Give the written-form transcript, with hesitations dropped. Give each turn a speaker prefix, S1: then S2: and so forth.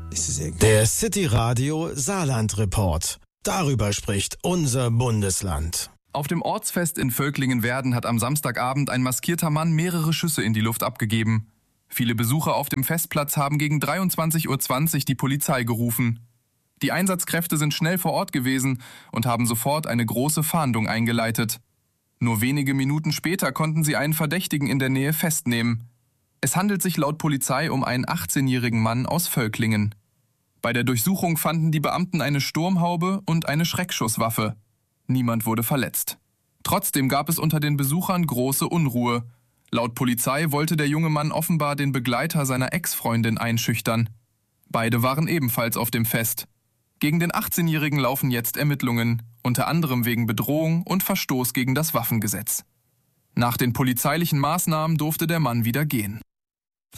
S1: Der City Radio Saarland Report. Darüber spricht unser Bundesland.
S2: Auf dem Ortsfest in Völklingen-Werden hat am Samstagabend ein maskierter Mann mehrere Schüsse in die Luft abgegeben. Viele Besucher auf dem Festplatz haben gegen 23:20 Uhr die Polizei gerufen. Die Einsatzkräfte sind schnell vor Ort gewesen und haben sofort eine große Fahndung eingeleitet. Nur wenige Minuten später konnten sie einen Verdächtigen in der Nähe festnehmen. Es handelt sich laut Polizei um einen 18-jährigen Mann aus Völklingen. Bei der Durchsuchung fanden die Beamten eine Sturmhaube und eine Schreckschusswaffe. Niemand wurde verletzt. Trotzdem gab es unter den Besuchern große Unruhe. Laut Polizei wollte der junge Mann offenbar den Begleiter seiner Ex-Freundin einschüchtern. Beide waren ebenfalls auf dem Fest. Gegen den 18-Jährigen laufen jetzt Ermittlungen, unter anderem wegen Bedrohung und Verstoß gegen das Waffengesetz. Nach den polizeilichen Maßnahmen durfte der Mann wieder gehen.